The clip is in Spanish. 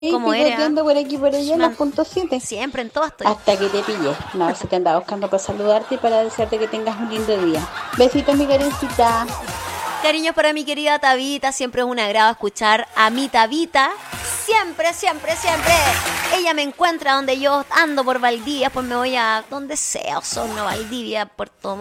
¿Cómo eres? picoteando por aquí y por allá en los Man, puntos 7. siempre, en todo estoy. Hasta que te pillé. No, si te andaba buscando para saludarte y para desearte que tengas un lindo día. Besitos, mi Karencita. Cariños para mi querida Tabita, siempre es un agrado escuchar a mi Tabita. Siempre, siempre, siempre. Ella me encuentra donde yo ando por Valdivia, pues me voy a donde sea, Osorno, Valdivia, Puerto